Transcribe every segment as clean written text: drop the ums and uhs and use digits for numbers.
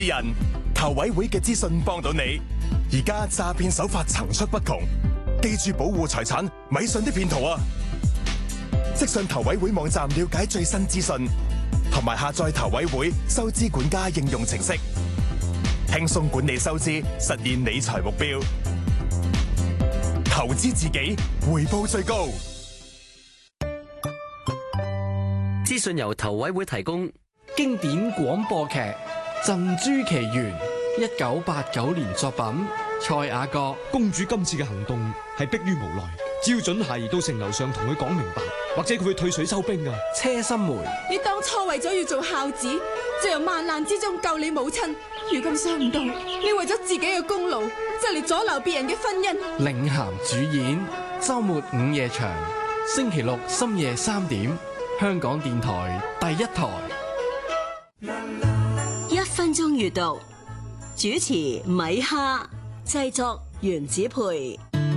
人投委會嘅資訊幫到你。而家詐騙手法層出不窮，記住保護財產，咪信啲騙徒啊！即上投委會網站了解最新資訊，同埋下載投委會收支管家應用程式，輕鬆管理收支，實現理財目標。投資自己，回報最高。 資訊由投委會提供。 經典廣播劇《贈珠奇緣》，1989年作品。蔡雅閣。 公主今次嘅行動係迫於無奈，只要準孩兒到城樓上同佢講明白，或者佢會退水收兵啊。 車心梅。 你當初為咗要做孝子，就由萬難之中救你母親，如今想唔到你為咗自己嘅功勞，就嚟阻撓別人嘅婚姻。 領銜主演，周末午夜場，星期六深夜3點，香港電台第一台。 1分鐘閱讀，主持米哈，製作原子培。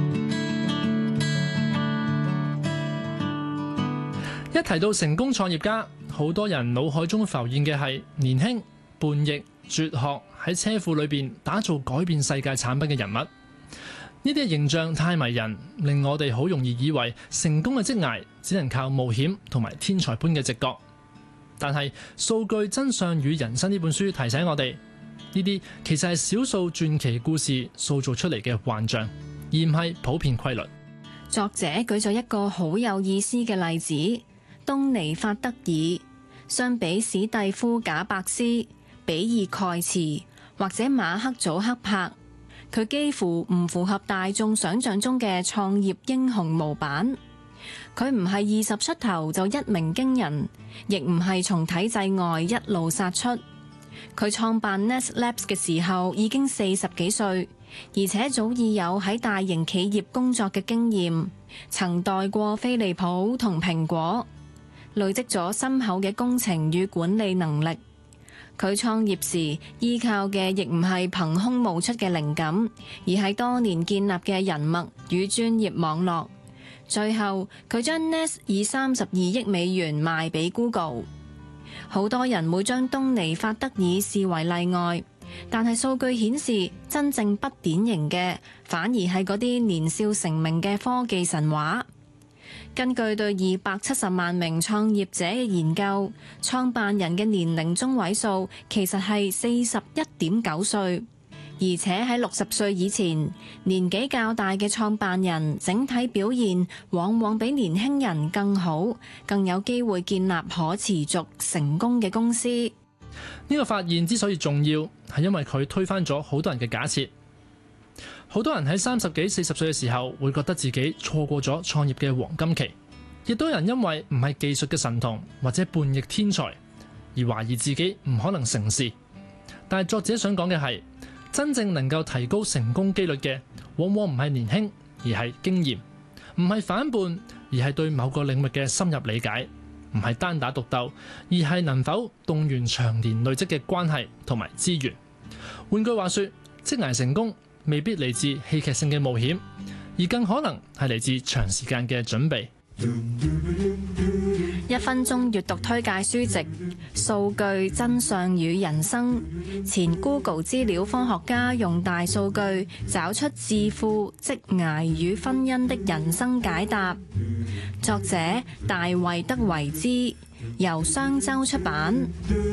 一提到成功創業家，好多人腦海中浮現嘅係年輕、叛逆、絕學，喺車庫裏邊打造改變世界產品嘅人物。呢啲形象太迷人，令我哋好容易以為成功嘅職涯只能靠冒險同埋天才般嘅直覺。但係《數據真相與人生》呢本書提醒我哋，呢啲其實係少數傳奇故事塑造出嚟嘅幻象，而唔係普遍規律。 作者舉咗一個好有意思嘅例子，東尼法德爾。相比史蒂夫賈伯斯、比爾蓋茨或者馬克祖克柏，佢幾乎唔符合大眾想象中嘅創業英雄模板。佢唔係20出頭就一鳴驚人，亦唔係從體制外一路殺出。佢創辦 Nest Labs 嘅時候已經40幾歲，而且早已有喺大型企業工作嘅經驗，曾代過飛利浦同蘋果，累積咗深厚嘅工程與管理能力。佢創業時依靠嘅亦唔係憑空冒出嘅靈感，而係多年建立嘅人脈與專業網絡。最後佢將 Nest 以32億美元賣俾 Google。 好多人會將東尼法德爾視為例外，但係數據顯示真正不典型嘅反而係嗰啲年少成名嘅科技神話。根據對270萬名創業者嘅研究，創辦人嘅年齡中位數其實係41.9歲。而且喺60歲以前，年紀較大嘅創辦人整體表現往往比年輕人更好，更有機會建立可持續成功嘅公司。 呢個發現之所以重要，係因為佢推翻咗好多人嘅假設。好多人喺30幾、40歲嘅時候會覺得自己錯過咗創業嘅黃金期，亦都有人因為唔係技術嘅神童或者叛逆天才而懷疑自己唔可能成事。但係作者想講嘅係，真正能夠提高成功機率嘅，往往唔係年輕，而係經驗；唔係反叛，而係對某個領域嘅深入理解；唔係單打獨鬥，而係能否動員長年累積嘅關係同埋資源。換句話說，職涯成功未必嚟自戲劇性嘅冒險，而更可能係嚟自長時間嘅準備。 1分鐘閱讀推介書籍《數據真相與人生》，前 Google 資料科學家用大數據找出致富、職涯與婚姻的人生解答。作者大衛德維茲，由商周出版。